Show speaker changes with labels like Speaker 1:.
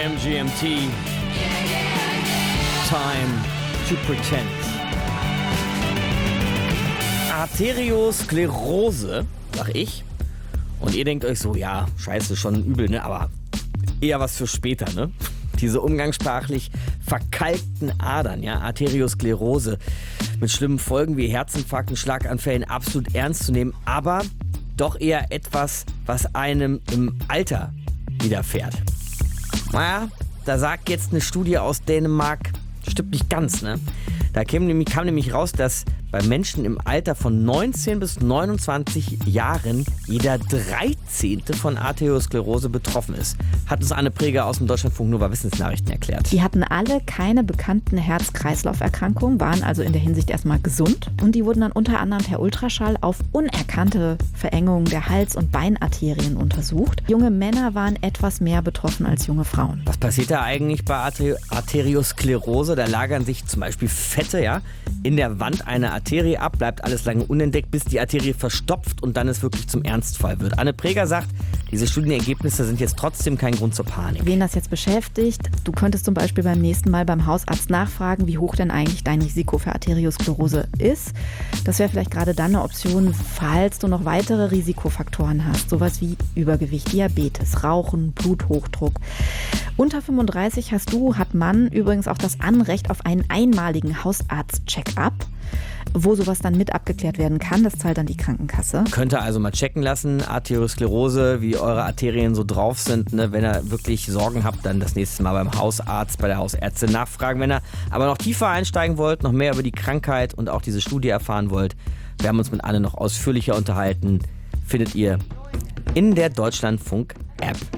Speaker 1: MGMT. Time to Pretend. Arteriosklerose, sag ich. Und ihr denkt euch so, ja, scheiße, schon übel, ne? Aber eher was für später, ne? Diese umgangssprachlich verkalkten Adern, ja, Arteriosklerose mit schlimmen Folgen wie Herzinfarkten, Schlaganfällen absolut ernst zu nehmen, aber doch eher etwas, was einem im Alter widerfährt. Naja, da sagt jetzt eine Studie aus Dänemark, stimmt nicht ganz, ne? Da kam nämlich raus, dass bei Menschen im Alter von 19 bis 29 Jahren jeder 13. von Arteriosklerose betroffen ist. Hat uns Anne Preger aus dem Deutschlandfunk Nova Wissensnachrichten erklärt.
Speaker 2: Die hatten alle keine bekannten Herz-Kreislauf-Erkrankungen, waren also in der Hinsicht erstmal gesund. Und die wurden dann unter anderem per Ultraschall auf unerkannte Verengungen der Hals- und Beinarterien untersucht. Junge Männer waren etwas mehr betroffen als junge Frauen.
Speaker 1: Was passiert da eigentlich bei Arteriosklerose? Da lagern sich zum Beispiel Fette, ja, in der Wand einer Arterie ab, bleibt alles lange unentdeckt, bis die Arterie verstopft und dann es wirklich zum Ernstfall wird. Anne Preger sagt, diese Studienergebnisse sind jetzt trotzdem kein Grund zur Panik.
Speaker 2: Wen das jetzt beschäftigt, du könntest zum Beispiel beim nächsten Mal beim Hausarzt nachfragen, wie hoch denn eigentlich dein Risiko für Arteriosklerose ist. Das wäre vielleicht gerade dann eine Option, falls du noch weitere Risikofaktoren hast, sowas wie Übergewicht, Diabetes, Rauchen, Bluthochdruck. Unter 35 hat man übrigens auch das Anrecht auf einen einmaligen Hausarzt-Check-up, wo sowas dann mit abgeklärt werden kann. Das zahlt dann die Krankenkasse.
Speaker 1: Könnt ihr also mal checken lassen, Arteriosklerose, wie eure Arterien so drauf sind. Ne? Wenn ihr wirklich Sorgen habt, dann das nächste Mal beim Hausarzt, bei der Hausärztin nachfragen. Wenn ihr aber noch tiefer einsteigen wollt, noch mehr über die Krankheit und auch diese Studie erfahren wollt, wir haben uns mit Anne noch ausführlicher unterhalten, findet ihr in der Deutschlandfunk-App.